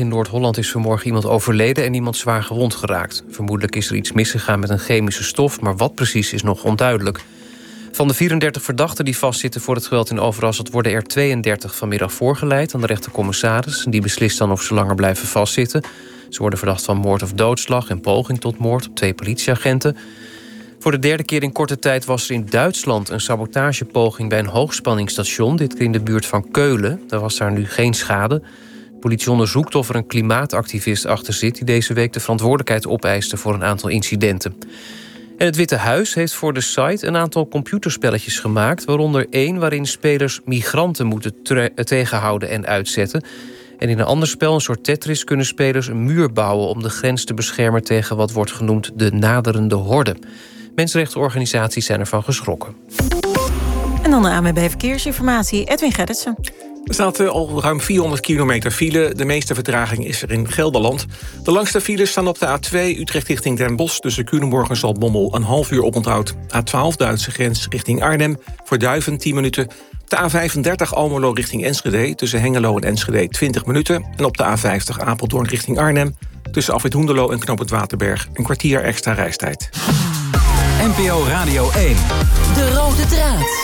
in Noord-Holland is vanmorgen iemand overleden en iemand zwaar gewond geraakt. Vermoedelijk is er iets misgegaan met een chemische stof, maar wat precies is nog onduidelijk. Van de 34 verdachten die vastzitten voor het geweld in Overasselt worden er 32 vanmiddag voorgeleid aan de rechtercommissaris. Die beslist dan of ze langer blijven vastzitten. Ze worden verdacht van moord of doodslag en poging tot moord op 2 politieagenten. Voor de derde keer in korte tijd was er in Duitsland een sabotagepoging bij een hoogspanningsstation. Dit keer in de buurt van Keulen. Daar was daar nu geen schade. De politie onderzoekt of er een klimaatactivist achter zit die deze week de verantwoordelijkheid opeiste voor een aantal incidenten. En het Witte Huis heeft voor de site een aantal computerspelletjes gemaakt, waaronder 1 waarin spelers migranten moeten tegenhouden en uitzetten. En in een ander spel, een soort Tetris, kunnen spelers een muur bouwen om de grens te beschermen tegen wat wordt genoemd de naderende horde. Mensenrechtenorganisaties zijn ervan geschrokken. En dan de ANWB Verkeersinformatie, Edwin Gerritsen. Er staat al ruim 400 kilometer file. De meeste vertraging is er in Gelderland. De langste files staan op de A2 Utrecht richting Den Bosch. Tussen Culemborg en Zaltbommel een half uur oponthoud. A12 Duitse grens richting Arnhem. Voor Duiven 10 minuten. De A35 Almelo richting Enschede. Tussen Hengelo en Enschede 20 minuten. En op de A50 Apeldoorn richting Arnhem. Tussen Afrit Hoenderloo en Knoop het Waterberg. Een kwartier extra reistijd. NPO Radio 1. De rode draad.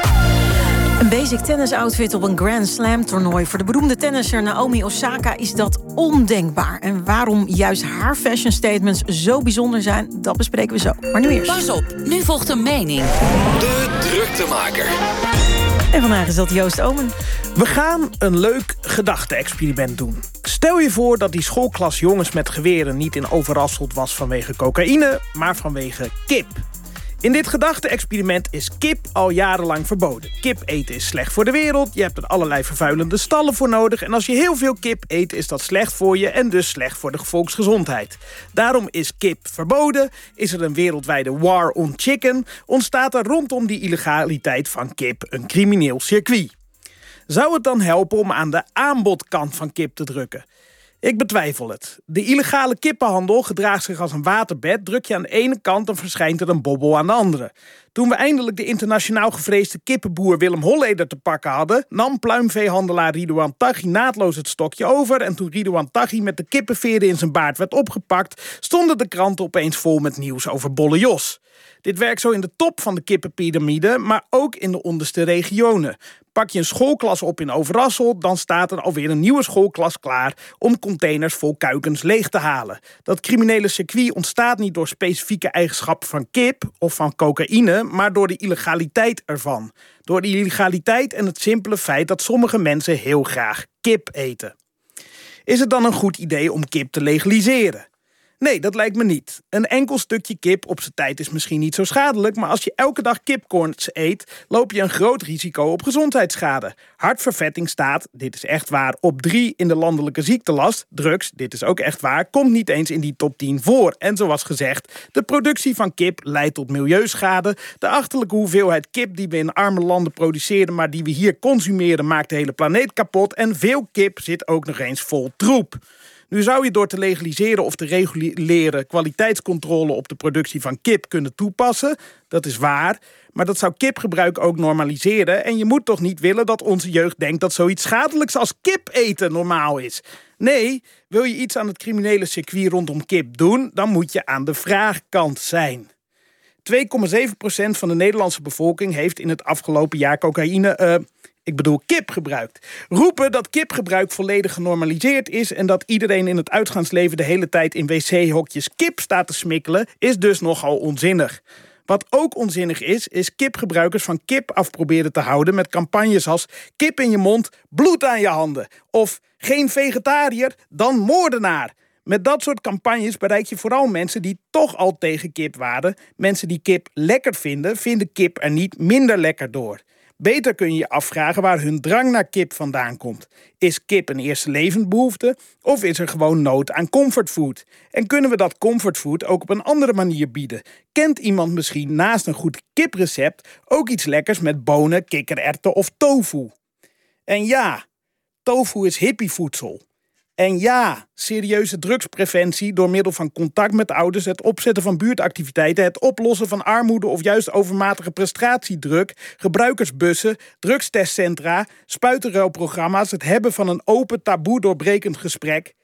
Een basic tennis outfit op een Grand Slam toernooi. Voor de beroemde tennisser Naomi Osaka is dat ondenkbaar. En waarom juist haar fashion statements zo bijzonder zijn, dat bespreken we zo. Maar nu eerst. Pas op, nu volgt een mening. De druktemaker. En vandaag is dat Joost Omen. We gaan een leuk gedachte-experiment doen. Stel je voor dat die schoolklas jongens met geweren niet in Overasselt was vanwege cocaïne, maar vanwege kip. In dit gedachte-experiment is kip al jarenlang verboden. Kip eten is slecht voor de wereld, je hebt er allerlei vervuilende stallen voor nodig, en als je heel veel kip eet is dat slecht voor je en dus slecht voor de volksgezondheid. Daarom is kip verboden, is er een wereldwijde war on chicken, ontstaat er rondom die illegaliteit van kip een crimineel circuit. Zou het dan helpen om aan de aanbodkant van kip te drukken? Ik betwijfel het. De illegale kippenhandel gedraagt zich als een waterbed. Druk je aan de ene kant, dan verschijnt er een bobbel aan de andere. Toen we eindelijk de internationaal gevreesde kippenboer Willem Holleder te pakken hadden, nam pluimveehandelaar Ridouan Taghi naadloos het stokje over. En toen Ridouan Taghi met de kippenveren in zijn baard werd opgepakt, stonden de kranten opeens vol met nieuws over Bolle Jos. Dit werkt zo in de top van de kippenpyramide, maar ook in de onderste regionen. Pak je een schoolklas op in Overasselt, dan staat er alweer een nieuwe schoolklas klaar om containers vol kuikens leeg te halen. Dat criminele circuit ontstaat niet door specifieke eigenschappen van kip of van cocaïne, maar door de illegaliteit ervan. Door de illegaliteit en het simpele feit dat sommige mensen heel graag kip eten. Is het dan een goed idee om kip te legaliseren? Nee, dat lijkt me niet. Een enkel stukje kip op zijn tijd is misschien niet zo schadelijk, maar als je elke dag kipcorns eet, loop je een groot risico op gezondheidsschade. Hartvervetting staat, dit is echt waar, op 3 in de landelijke ziektelast. Drugs, dit is ook echt waar, komt niet eens in die top 10 voor. En zoals gezegd, de productie van kip leidt tot milieuschade. De achterlijke hoeveelheid kip die we in arme landen produceren, maar die we hier consumeren, maakt de hele planeet kapot. En veel kip zit ook nog eens vol troep. Nu zou je door te legaliseren of te reguleren kwaliteitscontrole op de productie van kip kunnen toepassen. Dat is waar, maar dat zou kipgebruik ook normaliseren. En je moet toch niet willen dat onze jeugd denkt dat zoiets schadelijks als kip eten normaal is. Nee, wil je iets aan het criminele circuit rondom kip doen, dan moet je aan de vraagkant zijn. 2,7% van de Nederlandse bevolking heeft in het afgelopen jaar kip gebruikt. Roepen dat kipgebruik volledig genormaliseerd is en dat iedereen in het uitgaansleven de hele tijd in wc-hokjes kip staat te smikkelen, is dus nogal onzinnig. Wat ook onzinnig is kipgebruikers van kip af proberen te houden met campagnes als kip in je mond, bloed aan je handen. Of geen vegetariër, dan moordenaar. Met dat soort campagnes bereik je vooral mensen die toch al tegen kip waren. Mensen die kip lekker vinden kip er niet minder lekker door. Beter kun je je afvragen waar hun drang naar kip vandaan komt. Is kip een eerste levensbehoefte of is er gewoon nood aan comfortfood? En kunnen we dat comfortfood ook op een andere manier bieden? Kent iemand misschien naast een goed kiprecept ook iets lekkers met bonen, kikkererwten of tofu? En ja, tofu is hippievoedsel. En ja, serieuze drugspreventie door middel van contact met ouders, het opzetten van buurtactiviteiten, het oplossen van armoede of juist overmatige prestatiedruk, gebruikersbussen, drugstestcentra, spuitenruilprogramma's, het hebben van een open taboe doorbrekend gesprek.